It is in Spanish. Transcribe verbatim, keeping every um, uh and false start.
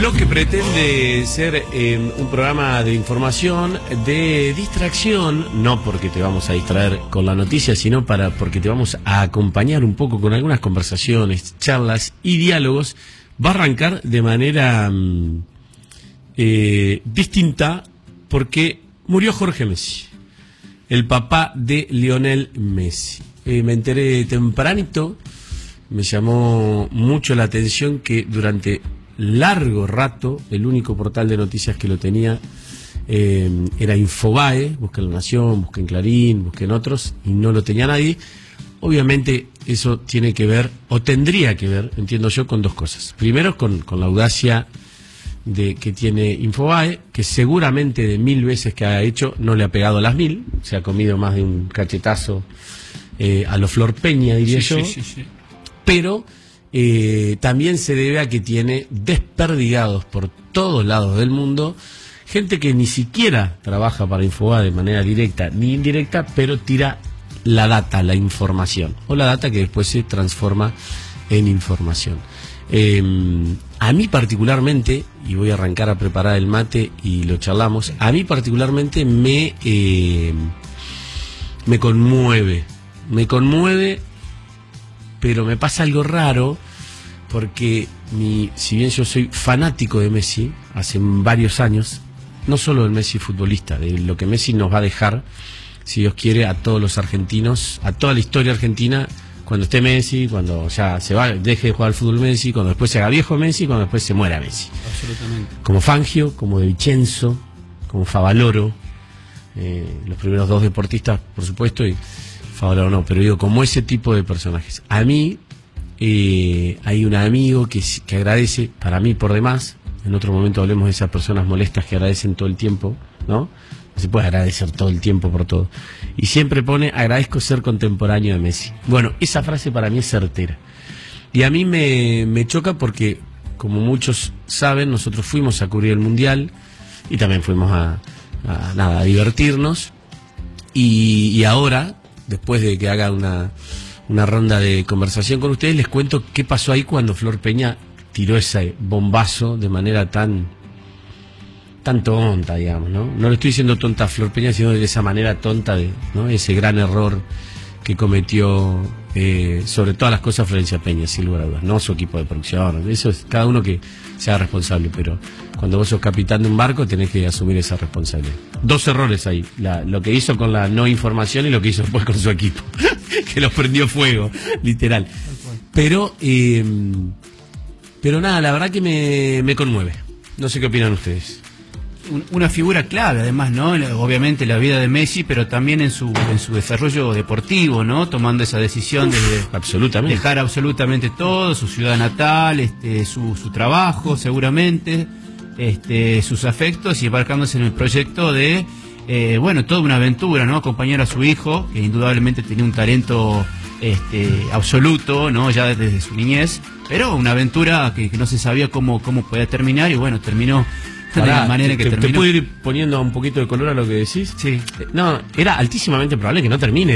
lo que pretende ser eh, un programa de información, de distracción, no porque te vamos a distraer con la noticia, sino para porque te vamos a acompañar un poco con algunas conversaciones, charlas y diálogos, va a arrancar de manera mm, eh, distinta porque murió Jorge Messi, el papá de Lionel Messi. Eh, me enteré tempranito, me llamó mucho la atención que durante largo rato el único portal de noticias que lo tenía eh, era Infobae. Busqué La Nación, busqué en Clarín, busqué en otros y no lo tenía nadie. Obviamente eso tiene que ver, o tendría que ver, entiendo yo, con dos cosas. Primero, con, con la audacia de que tiene Infobae, que seguramente de mil veces que ha hecho no le ha pegado las mil, se ha comido más de un cachetazo eh, a lo Flor Peña, diría sí, yo. Sí, sí, sí. Pero eh, también se debe a que tiene desperdigados por todos lados del mundo gente que ni siquiera trabaja para Infobae de manera directa ni indirecta, pero tira la data, la información, o la data que después se transforma en información. Eh, a mí particularmente, y voy a arrancar a preparar el mate y lo charlamos, a mí particularmente me, eh, me conmueve, me conmueve, pero me pasa algo raro, porque mi, si bien yo soy fanático de Messi, hace varios años, no solo del Messi futbolista, de lo que Messi nos va a dejar, si Dios quiere, a todos los argentinos, a toda la historia argentina, cuando esté Messi, cuando ya se va, deje de jugar al fútbol Messi, cuando después se haga viejo Messi, cuando después se muera Messi. Absolutamente. Como Como Fangio, como De Vicenzo, como Favaloro, eh, los primeros dos deportistas, por supuesto, y Favaloro no, pero digo, como ese tipo de personajes. A mí, eh, hay un amigo que, que agradece, para mí por demás, en otro momento hablemos de esas personas molestas que agradecen todo el tiempo, ¿no? No se puede agradecer todo el tiempo por todo. Y siempre pone, agradezco ser contemporáneo de Messi. Bueno, esa frase para mí es certera. Y a mí me, me choca porque, como muchos saben, nosotros fuimos a cubrir el Mundial y también fuimos a, a, nada, a divertirnos. Y, y ahora, después de que haga una, una ronda de conversación con ustedes, les cuento qué pasó ahí cuando Flor Peña tiró ese bombazo de manera tan... tan tonta, digamos, ¿no? No le estoy diciendo tonta a Flor Peña, sino de esa manera tonta, de, ¿no? Ese gran error que cometió eh, sobre todas las cosas Florencia Peña, sin lugar a dudas, no su equipo de producción, eso es cada uno que sea responsable, pero cuando vos sos capitán de un barco tenés que asumir esa responsabilidad. Dos errores ahí, la, lo que hizo con la no información y lo que hizo después con su equipo, que los prendió fuego, literal. Pero, eh, pero nada, la verdad que me, me conmueve. No sé qué opinan ustedes. una figura clave, además, ¿no? Obviamente la vida de Messi, pero también en su en su desarrollo deportivo, ¿no? Tomando esa decisión de absolutamente. dejar absolutamente todo, su ciudad natal, este, su, su trabajo, seguramente, este, sus afectos, y embarcándose en el proyecto de, eh, bueno, toda una aventura, ¿no? Acompañar a su hijo, que indudablemente tenía un talento este, absoluto, ¿no? Ya desde su niñez, pero una aventura que, que no se sabía cómo, cómo podía terminar, y bueno, terminó de Pará, la manera te, que te, terminó. ¿Te puedo ir poniendo un poquito de color a lo que decís? Sí. No, era altísimamente probable que no termine